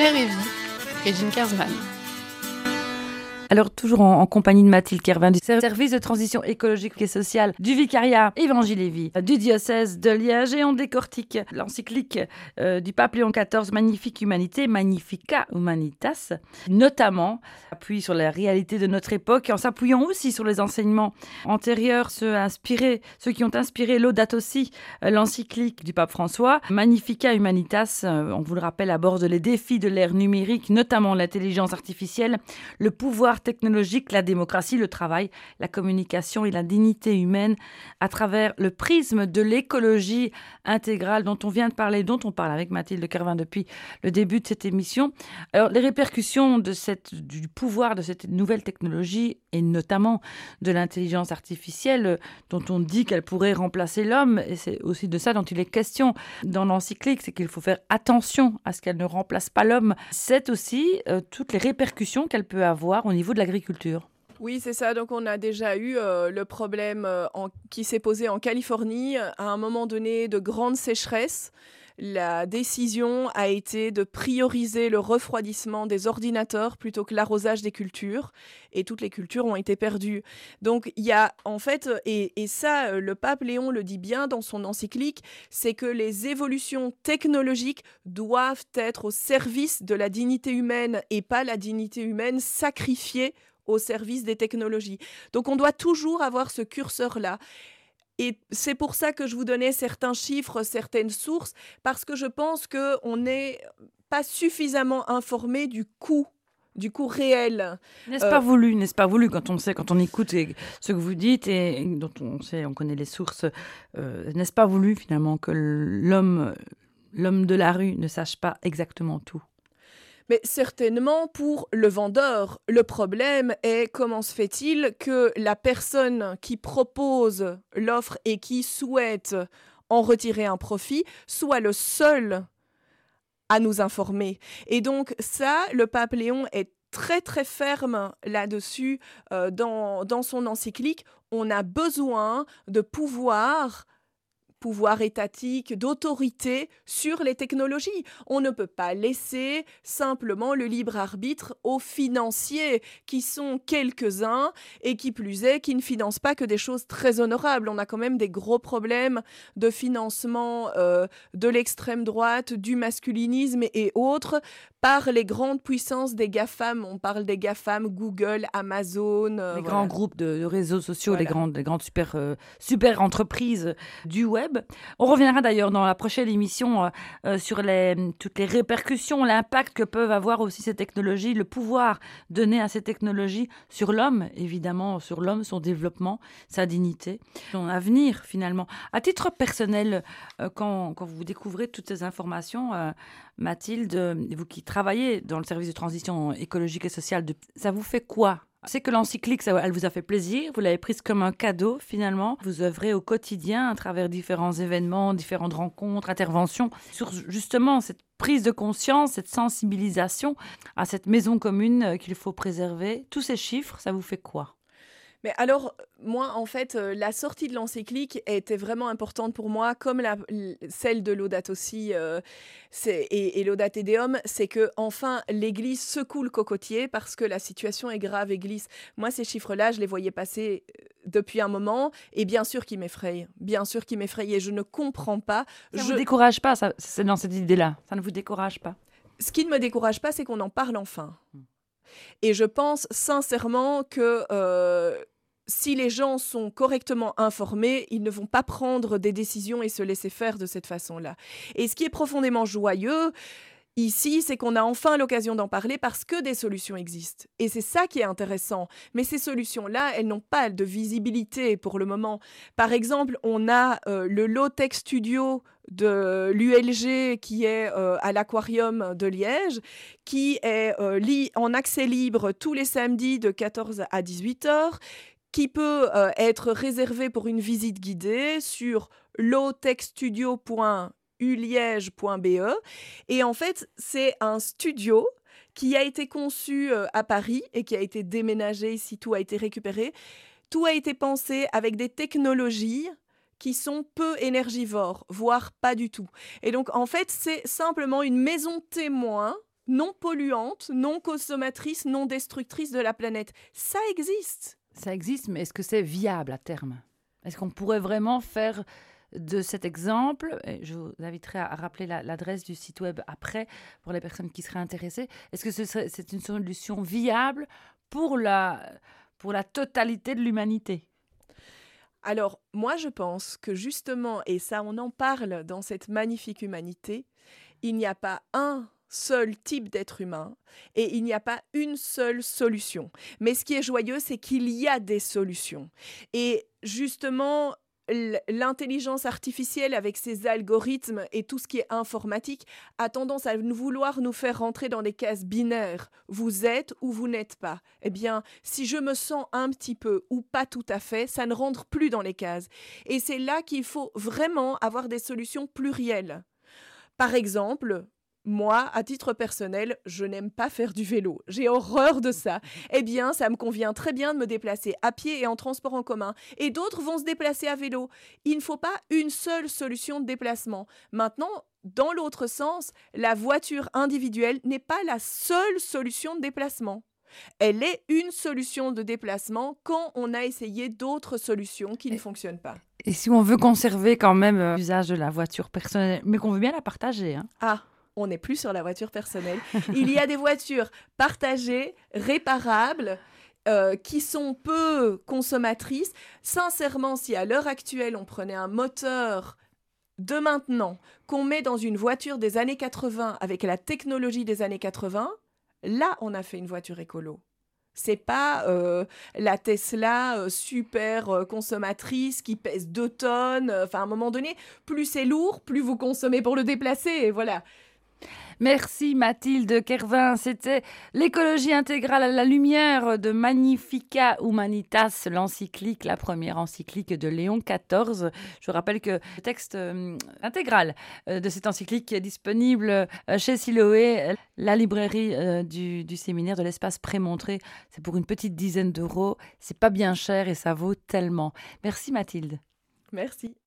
Terre et Vie, Régine Kersman. Alors, toujours en compagnie de Mathilde Kervin du service de transition écologique et sociale du vicariat Évangile et Vie du diocèse de Liège, et on décortique l'encyclique du pape Léon XIV, Magnifica Humanité, Magnifica Humanitas, notamment appuie sur la réalité de notre époque, en s'appuyant aussi sur les enseignements antérieurs, ceux qui ont inspiré Laudato Si, l'encyclique du pape François. Magnifica Humanitas, on vous le rappelle, aborde les défis de l'ère numérique, notamment l'intelligence artificielle, le pouvoir technologique, la démocratie, le travail, la communication et la dignité humaine à travers le prisme de l'écologie intégrale dont on vient de parler, dont on parle avec Mathilde Kervin depuis le début de cette émission. Alors, les répercussions du pouvoir de cette nouvelle technologie et notamment de l'intelligence artificielle dont on dit qu'elle pourrait remplacer l'homme, et c'est aussi de ça dont il est question dans l'encyclique, c'est qu'il faut faire attention à ce qu'elle ne remplace pas l'homme. C'est aussi toutes les répercussions qu'elle peut avoir au niveau de l'agriculture. Oui, c'est ça. Donc, on a déjà eu le problème qui s'est posé en Californie à un moment donné de grande sécheresse. La décision a été de prioriser le refroidissement des ordinateurs plutôt que l'arrosage des cultures, et toutes les cultures ont été perdues. Donc il y a en fait, et ça le pape Léon le dit bien dans son encyclique, c'est que les évolutions technologiques doivent être au service de la dignité humaine et pas la dignité humaine sacrifiée au service des technologies. Donc on doit toujours avoir ce curseur-là. Et c'est pour ça que je vous donnais certains chiffres, certaines sources, parce que je pense qu'on n'est pas suffisamment informé du coût réel. N'est-ce pas voulu quand on écoute ce que vous dites et dont on connaît les sources, n'est-ce pas voulu finalement que l'homme de la rue ne sache pas exactement tout ? Mais certainement, pour le vendeur, le problème est comment se fait-il que la personne qui propose l'offre et qui souhaite en retirer un profit soit le seul à nous informer. Et donc ça, le pape Léon est très très ferme là-dessus dans son encyclique. On a besoin de pouvoir étatique, d'autorité sur les technologies. On ne peut pas laisser simplement le libre arbitre aux financiers qui sont quelques-uns et qui plus est, qui ne financent pas que des choses très honorables. On a quand même des gros problèmes de financement de l'extrême droite, du masculinisme et autres par les grandes puissances des GAFAM. On parle des GAFAM, Google, Amazon. Les grands groupes de réseaux sociaux, voilà. les grandes super entreprises du web. On reviendra d'ailleurs dans la prochaine émission sur toutes les répercussions, l'impact que peuvent avoir aussi ces technologies, le pouvoir donné à ces technologies sur l'homme, évidemment, sur l'homme, son développement, sa dignité, son avenir finalement. À titre personnel, quand vous découvrez toutes ces informations, Mathilde, vous qui travaillez dans le service de transition écologique et sociale, ça vous fait quoi ? C'est que l'encyclique, elle vous a fait plaisir, vous l'avez prise comme un cadeau finalement. Vous œuvrez au quotidien à travers différents événements, différentes rencontres, interventions, sur justement cette prise de conscience, cette sensibilisation à cette maison commune qu'il faut préserver. Tous ces chiffres, ça vous fait quoi ? Mais alors, moi, en fait, la sortie de l'encyclique était vraiment importante pour moi, comme celle de Laudato Si et Laudate Deum, c'est que enfin l'Église secoue le cocotier parce que la situation est grave et glisse. Moi, ces chiffres-là, je les voyais passer depuis un moment, et bien sûr qu'ils m'effrayent, et je ne comprends pas. Ça ne vous décourage pas, c'est dans cette idée-là, ça ne vous décourage pas ? Ce qui ne me décourage pas, c'est qu'on en parle enfin. Et je pense sincèrement que si les gens sont correctement informés, ils ne vont pas prendre des décisions et se laisser faire de cette façon-là. Et ce qui est profondément joyeux ici, c'est qu'on a enfin l'occasion d'en parler parce que des solutions existent. Et c'est ça qui est intéressant. Mais ces solutions-là, elles n'ont pas de visibilité pour le moment. Par exemple, on a le Low-Tech Studio de l'ULG qui est à l'Aquarium de Liège, qui est en accès libre tous les samedis de 14 à 18 heures, qui peut être réservé pour une visite guidée sur lowtechstudio.uliege.be. Et en fait, c'est un studio qui a été conçu à Paris et qui a été déménagé ici, tout a été récupéré. Tout a été pensé avec des technologies qui sont peu énergivores, voire pas du tout. Et donc, en fait, c'est simplement une maison témoin non polluante, non consommatrice, non destructrice de la planète. Ça existe. Ça existe, mais est-ce que c'est viable à terme? Est-ce qu'on pourrait vraiment faire de cet exemple, et je vous inviterai à rappeler l'adresse du site web après pour les personnes qui seraient intéressées, est-ce que c'est une solution viable pour la totalité de l'humanité? Alors, moi, je pense que justement, et ça, on en parle dans cette magnifique humanité, il n'y a pas un seul type d'être humain et il n'y a pas une seule solution. Mais ce qui est joyeux, c'est qu'il y a des solutions. Et justement, l'intelligence artificielle avec ses algorithmes et tout ce qui est informatique a tendance à vouloir nous faire rentrer dans des cases binaires. Vous êtes ou vous n'êtes pas. Eh bien, si je me sens un petit peu ou pas tout à fait, ça ne rentre plus dans les cases. Et c'est là qu'il faut vraiment avoir des solutions plurielles. Par exemple, moi, à titre personnel, je n'aime pas faire du vélo. J'ai horreur de ça. Eh bien, ça me convient très bien de me déplacer à pied et en transport en commun. Et d'autres vont se déplacer à vélo. Il ne faut pas une seule solution de déplacement. Maintenant, dans l'autre sens, la voiture individuelle n'est pas la seule solution de déplacement. Elle est une solution de déplacement quand on a essayé d'autres solutions qui ne fonctionnent pas. Et si on veut conserver quand même l'usage de la voiture personnelle, mais qu'on veut bien la partager, hein? Ah, on n'est plus sur la voiture personnelle. Il y a des voitures partagées, réparables, qui sont peu consommatrices. Sincèrement, si à l'heure actuelle, on prenait un moteur de maintenant, qu'on met dans une voiture des années 80 avec la technologie des années 80, là, on a fait une voiture écolo. C'est pas la Tesla super consommatrice qui pèse 2 tonnes. Enfin, à un moment donné, plus c'est lourd, plus vous consommez pour le déplacer. Et voilà. Merci Mathilde Kervin, c'était l'écologie intégrale à la lumière de Magnifica Humanitas, l'encyclique, la première encyclique de Léon XIV. Je vous rappelle que le texte intégral de cette encyclique est disponible chez Siloé, la librairie du séminaire de l'espace Prémontré. C'est pour une petite dizaine d'euros, c'est pas bien cher et ça vaut tellement. Merci Mathilde. Merci.